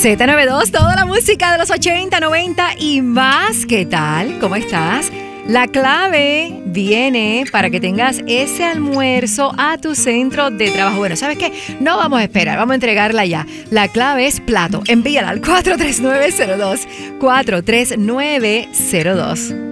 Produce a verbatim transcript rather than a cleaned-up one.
Z noventa y dos, toda la música de los ochenta, noventa y más. ¿Qué tal? ¿Cómo estás? La clave viene para que tengas ese almuerzo a tu centro de trabajo. Bueno, ¿sabes qué? No vamos a esperar, vamos a entregarla ya. La clave es plato. Envíala al cuatro tres nueve cero dos, cuatro tres nueve cero dos.